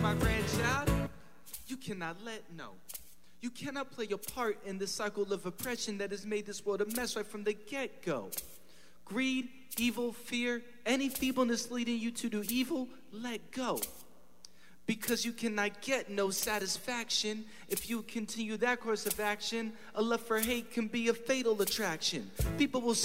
my grandchild, you cannot you cannot play your part in the cycle of oppression that has made this world a mess right from the get-go. Greed, evil, fear, any feebleness leading you to do evil, let go. Because you cannot get no satisfaction if you continue that course of action. A love for hate can be a fatal attraction. People will